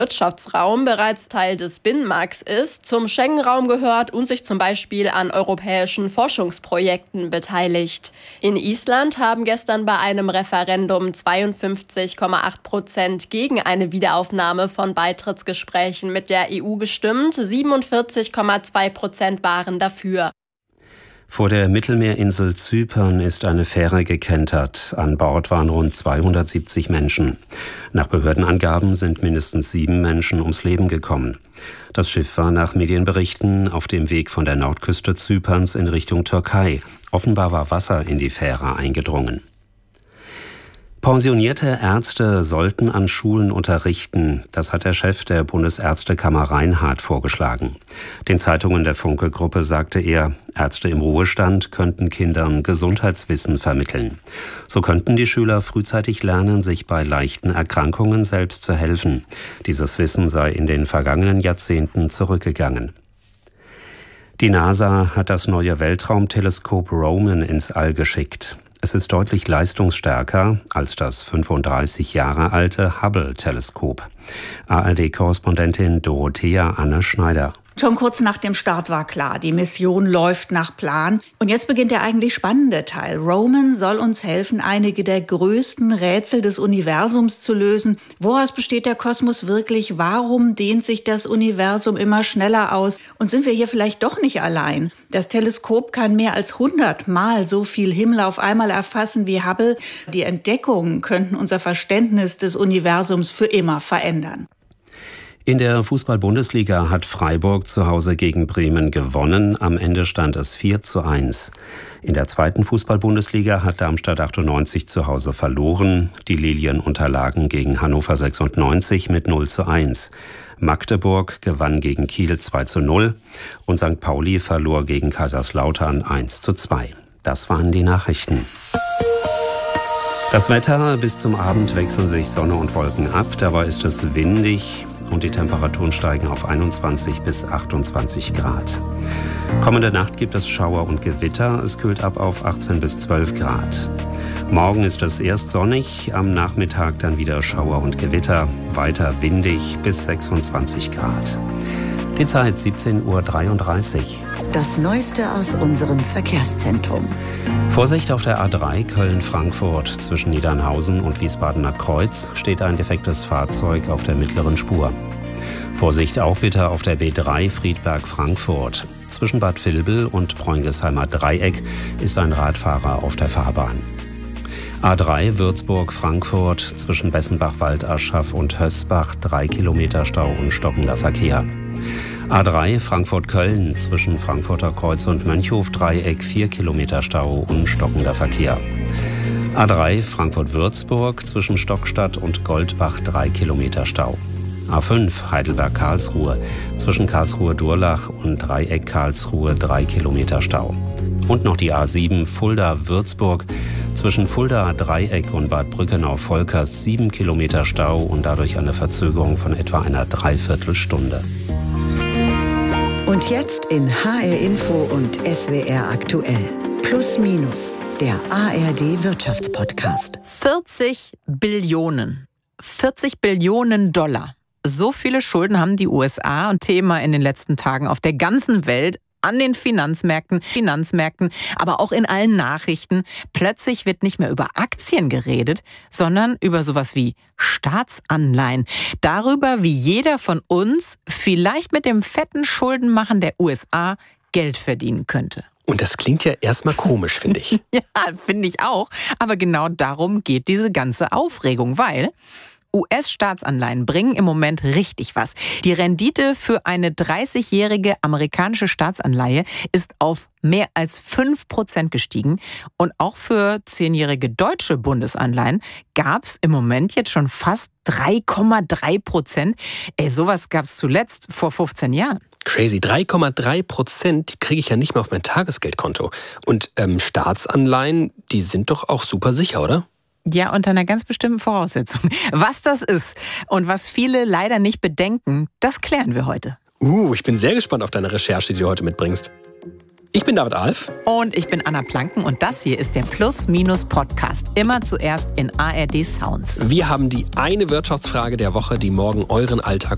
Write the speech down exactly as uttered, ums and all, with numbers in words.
Wirtschaftsraum bereits Teil des Binnenmarkts ist, zum Schengen-Raum gehört und sich zum Beispiel an europäischen Forschungsprojekten beteiligt. In Island haben gestern bei einem Referendum zweiundfünfzig Komma acht Prozent gegen eine Wiederaufnahme von Beitrittsgesprächen mit der E U gestimmt, siebenundvierzig Komma zwei Prozent waren dafür. Vor der Mittelmeerinsel Zypern ist eine Fähre gekentert. An Bord waren rund zweihundertsiebzig Menschen. Nach Behördenangaben sind mindestens sieben Menschen ums Leben gekommen. Das Schiff war nach Medienberichten auf dem Weg von der Nordküste Zyperns in Richtung Türkei. Offenbar war Wasser in die Fähre eingedrungen. Pensionierte Ärzte sollten an Schulen unterrichten. Das hat der Chef der Bundesärztekammer Reinhardt vorgeschlagen. Den Zeitungen der Funke-Gruppe sagte er, Ärzte im Ruhestand könnten Kindern Gesundheitswissen vermitteln. So könnten die Schüler frühzeitig lernen, sich bei leichten Erkrankungen selbst zu helfen. Dieses Wissen sei in den vergangenen Jahrzehnten zurückgegangen. Die NASA hat das neue Weltraumteleskop Roman ins All geschickt. Es ist deutlich leistungsstärker als das fünfunddreißig Jahre alte Hubble-Teleskop. A R D-Korrespondentin Dorothea Anne Schneider. Schon kurz nach dem Start war klar, die Mission läuft nach Plan. Und jetzt beginnt der eigentlich spannende Teil. Roman soll uns helfen, einige der größten Rätsel des Universums zu lösen. Woraus besteht der Kosmos wirklich? Warum dehnt sich das Universum immer schneller aus? Und sind wir hier vielleicht doch nicht allein? Das Teleskop kann mehr als hundertmal so viel Himmel auf einmal erfassen wie Hubble. Die Entdeckungen könnten unser Verständnis des Universums für immer verändern. In der Fußball-Bundesliga hat Freiburg zu Hause gegen Bremen gewonnen. Am Ende stand es vier zu eins. In der zweiten Fußball-Bundesliga hat Darmstadt achtundneunzig zu Hause verloren. Die Lilien unterlagen gegen Hannover sechsundneunzig mit null zu eins. Magdeburg gewann gegen Kiel zwei zu null und Sankt Pauli verlor gegen Kaiserslautern eins zu zwei. Das waren die Nachrichten. Das Wetter: bis zum Abend wechseln sich Sonne und Wolken ab. Dabei ist es windig und die Temperaturen steigen auf einundzwanzig bis achtundzwanzig Grad. Kommende Nacht gibt es Schauer und Gewitter. Es kühlt ab auf achtzehn bis zwölf Grad. Morgen ist es erst sonnig, am Nachmittag dann wieder Schauer und Gewitter. Weiter windig bis sechsundzwanzig Grad. Die Zeit siebzehn Uhr dreiunddreißig. Das Neueste aus unserem Verkehrszentrum. Vorsicht auf der A drei Köln-Frankfurt. Zwischen Niedernhausen und Wiesbadener Kreuz steht ein defektes Fahrzeug auf der mittleren Spur. Vorsicht auch bitte auf der B drei Friedberg-Frankfurt. Zwischen Bad Vilbel und Bräungesheimer Dreieck ist ein Radfahrer auf der Fahrbahn. A drei Würzburg-Frankfurt. Zwischen Bessenbach-Waldaschaf und Hösbach drei Kilometer Stau und stockender Verkehr. A drei Frankfurt-Köln, zwischen Frankfurter Kreuz und Mönchhof-Dreieck vier Kilometer Stau und stockender Verkehr. A drei Frankfurt-Würzburg, zwischen Stockstadt und Goldbach drei Kilometer Stau. A fünf Heidelberg-Karlsruhe, zwischen Karlsruhe-Durlach und Dreieck Karlsruhe drei Kilometer Stau. Und noch die A sieben Fulda-Würzburg, zwischen Fulda-Dreieck und Bad Brückenau-Volkers sieben Kilometer Stau und dadurch eine Verzögerung von etwa einer Dreiviertelstunde. Und jetzt in H R Info und S W R aktuell. Plus Minus, der A R D Wirtschaftspodcast. vierzig Billionen. vierzig Billionen Dollar. So viele Schulden haben die U S A und Thema in den letzten Tagen auf der ganzen Welt. An den Finanzmärkten, Finanzmärkten, aber auch in allen Nachrichten. Plötzlich wird nicht mehr über Aktien geredet, sondern über sowas wie Staatsanleihen. Darüber, wie jeder von uns vielleicht mit dem fetten Schuldenmachen der U S A Geld verdienen könnte. Und das klingt ja erstmal komisch, finde ich. Ja, finde ich auch. Aber genau darum geht diese ganze Aufregung, weil U S-Staatsanleihen bringen im Moment richtig was. Die Rendite für eine dreißigjährige amerikanische Staatsanleihe ist auf mehr als fünf Prozent gestiegen. Und auch für zehnjährige deutsche Bundesanleihen gab es im Moment jetzt schon fast drei Komma drei Prozent. Ey, sowas gab es zuletzt vor fünfzehn Jahren. Crazy, drei Komma drei Prozent kriege ich ja nicht mehr auf mein Tagesgeldkonto. Und ähm, Staatsanleihen, die sind doch auch super sicher, oder? Ja, unter einer ganz bestimmten Voraussetzung. Was das ist und was viele leider nicht bedenken, das klären wir heute. Uh, ich bin sehr gespannt auf deine Recherche, die du heute mitbringst. Ich bin David Alf. Und ich bin Anna Planken und das hier ist der Plus-Minus-Podcast. Immer zuerst in A R D Sounds. Wir haben die eine Wirtschaftsfrage der Woche, die morgen euren Alltag